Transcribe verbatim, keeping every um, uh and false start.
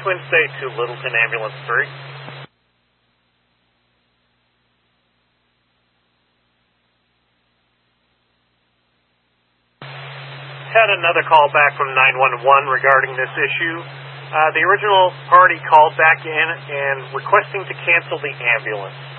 Twin State to Littleton Ambulance three. Had another call back from nine one one regarding this issue. Uh, the original party called back in and requesting to cancel the ambulance.